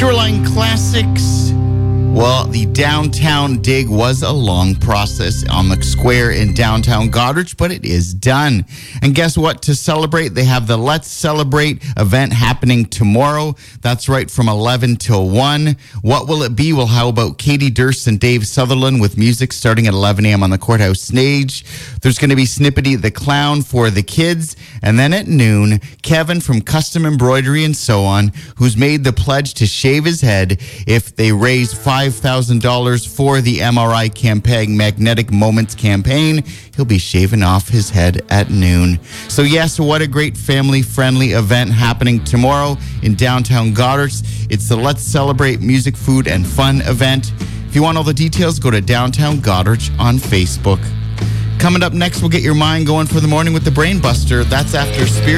Shoreline Classics. Well, the downtown dig was a long process on the square in downtown Goderich, but it is done. And guess what? To celebrate, they have the Let's Celebrate event happening tomorrow. That's right, from 11 till 1. What will it be? Well, how about Katie Durst and Dave Sutherland with music starting at 11 a.m. on the courthouse stage? There's going to be Snippety the Clown for the kids. And then at noon, Kevin from Custom Embroidery and So On, who's made the pledge to shave his head if they raise $5,000 for the MRI campaign, Magnetic Moments campaign. He'll be shaving off his head at noon. So yes, what a great family-friendly event happening tomorrow in downtown Goderich. It's the Let's Celebrate Music, Food, and Fun event. If you want all the details, go to Downtown Goderich on Facebook. Coming up next, we'll get your mind going for the morning with the Brain Buster. That's after Spirit.